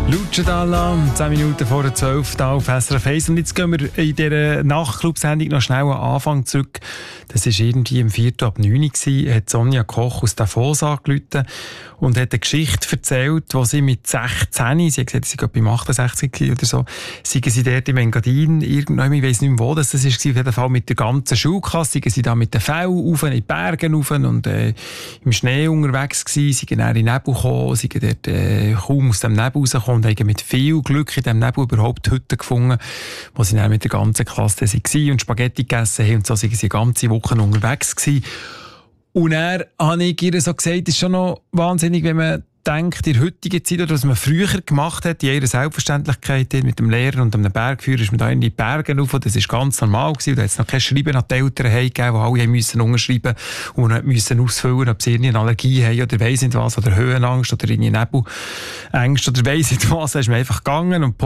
Luce Dalla, 10 Minuten vor der 12 Uhr auf SRF 1. Und jetzt gehen wir in dieser Nachtclub-Sendung noch schnell am Anfang zurück. Das war irgendwie im 4. ab 9 Uhr, hat Sonja Koch aus Davos angerufen und hat eine Geschichte erzählt, wo sie mit 16, sie hat gesagt, sie war beim 68 oder so, seien sie dort im Engadin, irgendwann, ich weiss nicht mehr wo das war, auf jeden Fall mit der ganzen Schulklasse, seien sie da mit den Fällen rauf, in die Berge rauf und im Schnee unterwegs gewesen, seien dann in den Nebel gekommen, seien dort kaum aus dem Nebel rausgekommen und haben mit viel Glück in diesem Nebel überhaupt Hütten gefunden, wo sie dann mit der ganzen Klasse waren und Spaghetti gegessen haben und so sind sie eine ganze Woche unterwegs gewesen. Und dann habe ich ihr so gesagt, es ist schon noch wahnsinnig, wenn man denkt, in der heutigen Zeit, oder was man früher gemacht hat, in ihrer Selbstverständlichkeit, mit dem Lehrer und einem Bergführer, ist man da in die Berge rauf, das war ganz normal gewesen, da hat es noch kein Schreiben an die Eltern gegeben, wo alle mussten unterschreiben und mussten ausfüllen, ob sie eine Allergie haben oder weiss nicht was, oder Höhenangst, oder Nebelängste, oder weiss nicht was, da ist man einfach gegangen und